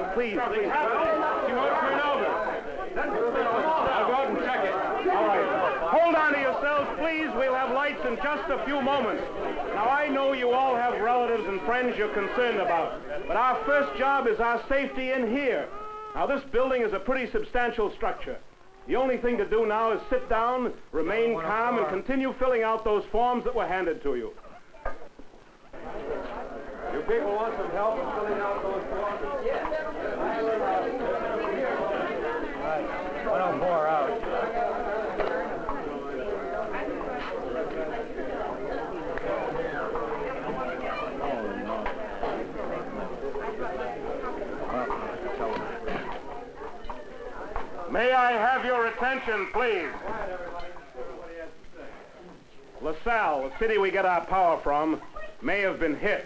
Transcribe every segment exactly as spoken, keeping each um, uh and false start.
please, please. She won't turn over. I'll go out and check it. All right. Hold on to yourselves, please. We'll have lights in just a few moments. Now, I know you all have relatives and friends you're concerned about, but our first job is our safety in here. Now, this building is a pretty substantial structure. The only thing to do now is sit down, remain calm, and continue filling out those forms that were handed to you. You people want some help in filling out those forms? Yes. Right. one oh four out. May I have your attention, please? LaSalle, the city we get our power from, may have been hit.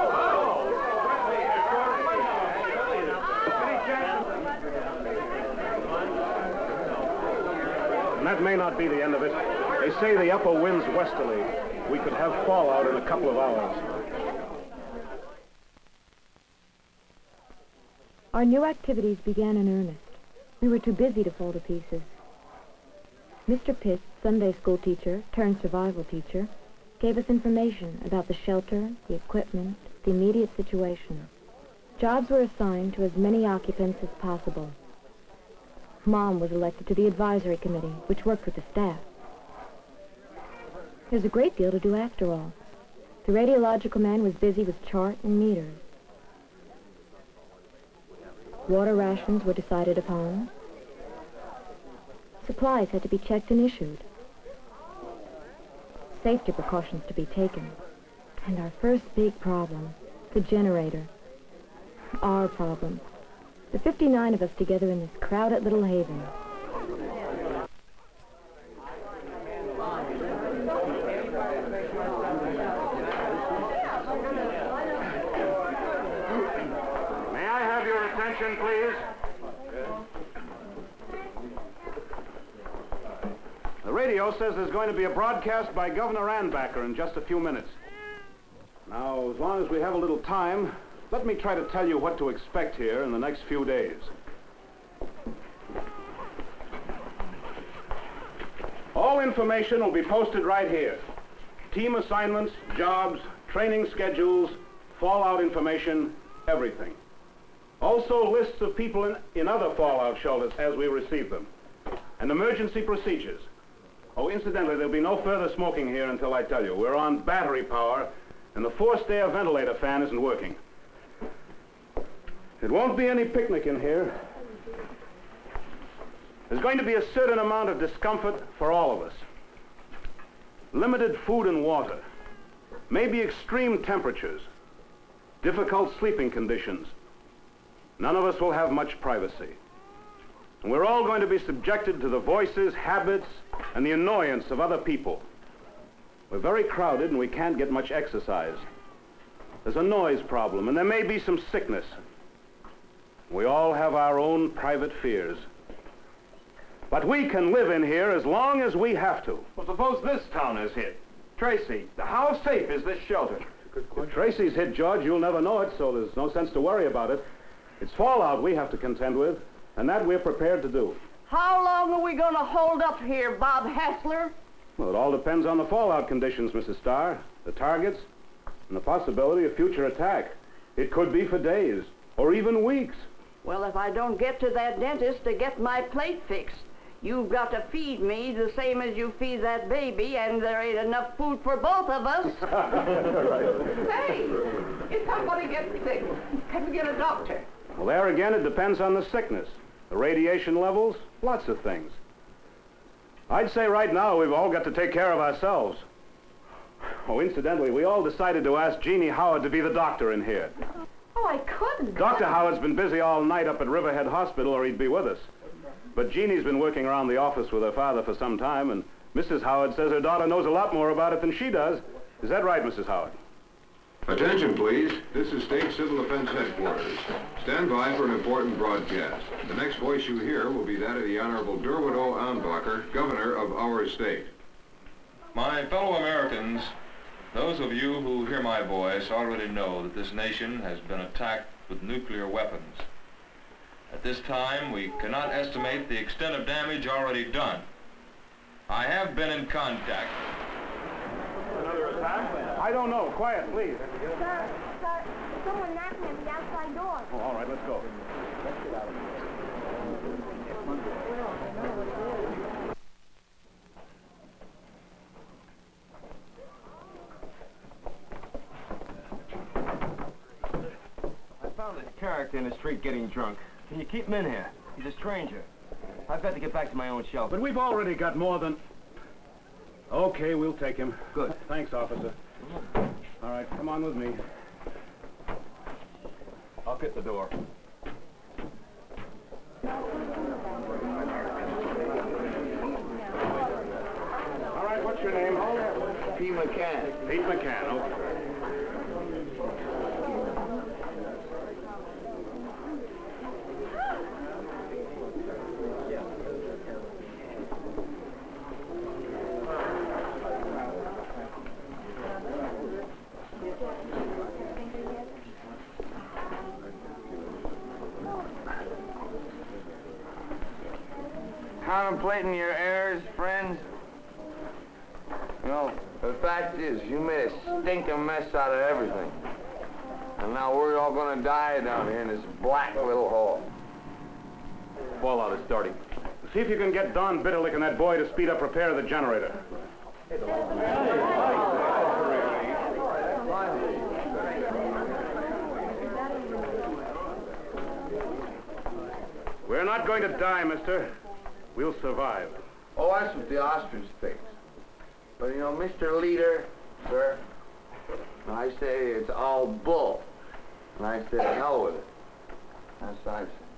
And that may not be the end of it. They say the upper wind's westerly. We could have fallout in a couple of hours. Our new activities began in earnest. We were too busy to fall to pieces. Mister Pitt, Sunday school teacher turned survival teacher, gave us information about the shelter, the equipment, the immediate situation. Jobs were assigned to as many occupants as possible. Mom was elected to the advisory committee, which worked with the staff. There's a great deal to do after all. The radiological man was busy with chart and meters. Water rations were decided upon. Supplies had to be checked and issued. Safety precautions to be taken. And our first big problem, the generator. Our problem. The fifty-nine of us together in this crowded little haven. May I have your attention, please? The radio says there's going to be a broadcast by Governor Anbacher in just a few minutes. Now, as long as we have a little time, let me try to tell you what to expect here in the next few days. All information will be posted right here. Team assignments, jobs, training schedules, fallout information, everything. Also lists of people in, in other fallout shelters as we receive them. And emergency procedures. Oh, incidentally, there'll be no further smoking here until I tell you. We're on battery power, and the forced air ventilator fan isn't working. It won't be any picnic in here. There's going to be a certain amount of discomfort for all of us. Limited food and water. Maybe extreme temperatures. Difficult sleeping conditions. None of us will have much privacy. And we're all going to be subjected to the voices, habits, and the annoyance of other people. We're very crowded and we can't get much exercise. There's a noise problem, and there may be some sickness. We all have our own private fears. But we can live in here as long as we have to. Well, suppose this town is hit. Tracy, how safe is this shelter? If Tracy's hit, George, you'll never know it, so there's no sense to worry about it. It's fallout we have to contend with, and that we're prepared to do. How long are we going to hold up here, Bob Hassler? Well, it all depends on the fallout conditions, Missus Starr, the targets, and the possibility of future attack. It could be for days, or even weeks. Well, if I don't get to that dentist to get my plate fixed, you've got to feed me the same as you feed that baby, and there ain't enough food for both of us. Right. Hey, if somebody gets sick, can we get a doctor? Well, there again, it depends on the sickness, the radiation levels, lots of things. I'd say right now we've all got to take care of ourselves. Oh, incidentally, we all decided to ask Jeannie Howard to be the doctor in here. Oh, I couldn't. Doctor Howard's been busy all night up at Riverhead Hospital, or he'd be with us. But Jeannie's been working around the office with her father for some time, and Missus Howard says her daughter knows a lot more about it than she does. Is that right, Missus Howard? Attention, please. This is State Civil Defense Headquarters. Stand by for an important broadcast. The next voice you hear will be that of the Honorable Durward O. Anbacher, Governor of our state. My fellow Americans, those of you who hear my voice already know that this nation has been attacked with nuclear weapons. At this time, we cannot estimate the extent of damage already done. I have been in contact. Another attack? I don't know. Quiet, please. Sir, sir, someone knocking at the outside door. Oh, all right, let's go. I found this character in the street getting drunk. Can you keep him in here? He's a stranger. I've got to get back to my own shelter. But we've already got more than... Okay, we'll take him. Good. Thanks, officer. All right, come on with me. I'll get the door. All right, what's your name? Pete McCann. Pete McCann, okay. Contemplating your errors, friends? You know, the fact is, you made a stinking mess out of everything. And now we're all gonna die down here in this black little hole. Fallout is starting. See if you can get Don Bitterlick and that boy to speed up repair of the generator. We're not going to die, mister. We'll survive. Oh, that's what the ostrich thinks. But you know, Mister Leader, sir, I say it's all bull. And I say, hell with it. That's what I say.